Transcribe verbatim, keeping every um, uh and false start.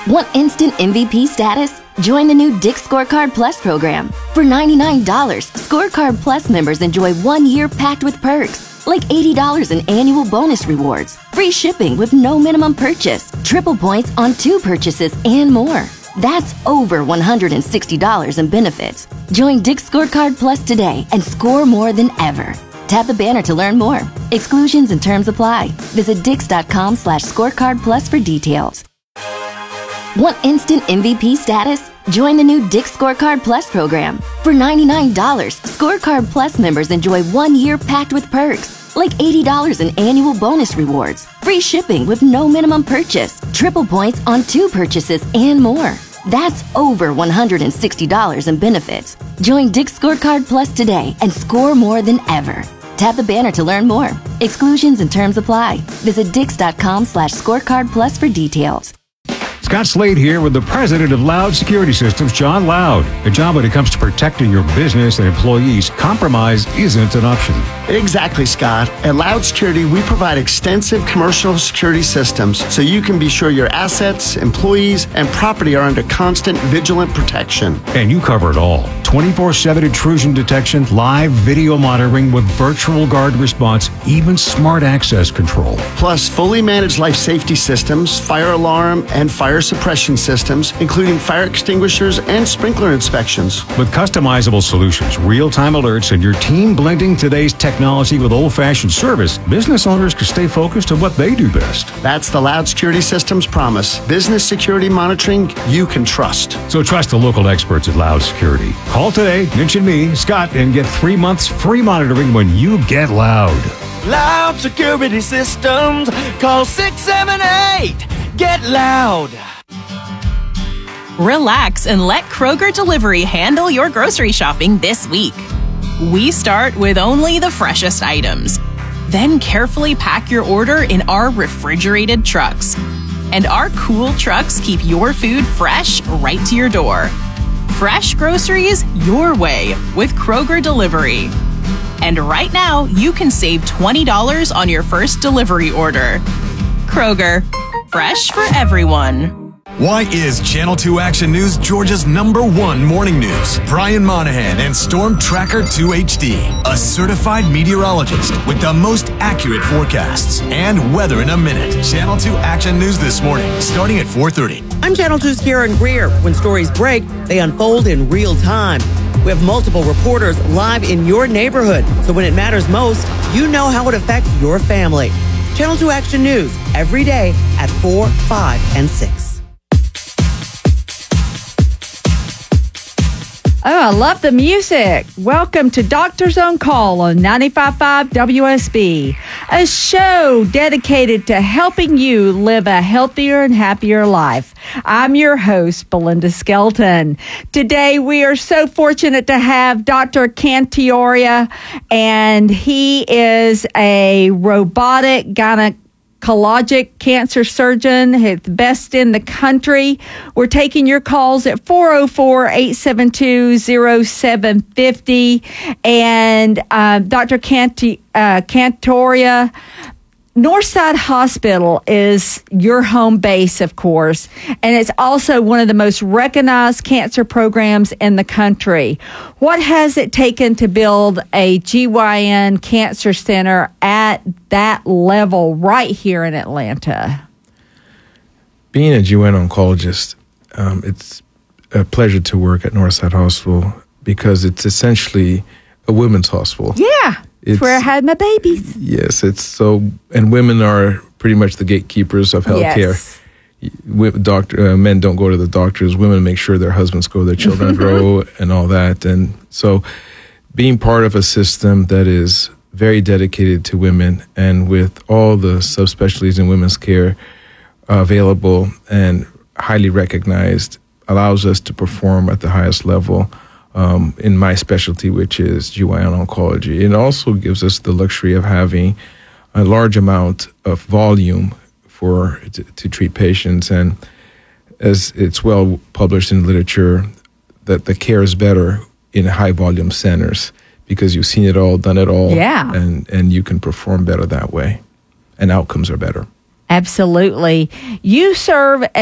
Want instant M V P status? Join the new Dick's Scorecard Plus program. For ninety-nine dollars, Scorecard Plus members enjoy one year packed with perks, like eighty dollars in annual bonus rewards, free shipping with no minimum purchase, triple points on two purchases, and more. That's over one hundred sixty dollars in benefits. Join Dick's Scorecard Plus today and score more than ever. Tap the banner to learn more. Exclusions and terms apply. Visit dix.com slash scorecard plus for details. Want instant M V P status? Join the new Dick's Scorecard Plus program. For ninety-nine dollars, Scorecard Plus members enjoy one year packed with perks, like eighty dollars in annual bonus rewards, free shipping with no minimum purchase, triple points on two purchases, and more. That's over one hundred sixty dollars in benefits. Join Dick's Scorecard Plus today and score more than ever. Tap the banner to learn more. Exclusions and terms apply. Visit dix.com slash scorecard plus for details. Scott Slade here with the president of Loud Security Systems, John Loud. A job when it comes to protecting your business and employees, compromise isn't an option. Exactly, Scott. At Loud Security, we provide extensive commercial security systems so you can be sure your assets, employees, and property are under constant vigilant protection. And you cover it all. twenty-four seven intrusion detection, live video monitoring with virtual guard response, even smart access control. Plus, fully managed life safety systems, fire alarm, and fire suppression systems, including fire extinguishers and sprinkler inspections. With customizable solutions, real-time alerts, and your team blending today's technology with old-fashioned service, business owners can stay focused on what they do best. That's the Loud Security Systems promise. Business security monitoring you can trust. So trust the local experts at Loud Security. Call today, mention me, Scott, and get three months free monitoring when you get Loud. Loud Security Systems. Call six seven eight. Get Loud. Relax and let Kroger Delivery handle your grocery shopping this week. We start with only the freshest items. Then carefully pack your order in our refrigerated trucks. And our cool trucks keep your food fresh right to your door. Fresh groceries your way with Kroger Delivery. And right now, you can save twenty dollars on your first delivery order. Kroger, fresh for everyone. Why is Channel two Action News Georgia's number one morning news? Brian Monahan and Storm Tracker two H D, a certified meteorologist with the most accurate forecasts and weather in a minute. Channel two Action News this morning, starting at four thirty. I'm Channel two's Karen Greer. When stories break, they unfold in real time. We have multiple reporters live in your neighborhood, so when it matters most, you know how it affects your family. Channel two Action News, every day at four, five, and six. Oh, I love the music. Welcome to Doctors on Call on ninety-five point five W S B, a show dedicated to helping you live a healthier and happier life. I'm your host, Belinda Skelton. Today, we are so fortunate to have Doctor Cantioria, and he is a robotic gynecologic Cologic cancer surgeon, the best in the country. We're taking your calls at four oh four, eight seven two, oh seven five oh. And uh, Doctor Canti, uh, Cantoria, Northside Hospital is your home base, of course, and it's also one of the most recognized cancer programs in the country. What has it taken to build a G Y N cancer center at that level right here in Atlanta? Being a G Y N oncologist, um, it's a pleasure to work at Northside Hospital because it's essentially a women's hospital. Yeah. It's where I had my babies. Yes, it's so, and women are pretty much the gatekeepers of healthcare. Yes. Doctor, uh, men don't go to the doctors. Women make sure their husbands go, their children grow, and all that. And so, being part of a system that is very dedicated to women, and with all the subspecialties in women's care uh, available and highly recognized, allows us to perform at the highest level. Um, in my specialty, which is G Y N oncology. It also gives us the luxury of having a large amount of volume for to, to treat patients. And as it's well published in literature, that the care is better in high volume centers because you've seen it all, done it all, yeah. and, and you can perform better that way. And outcomes are better. Absolutely. You serve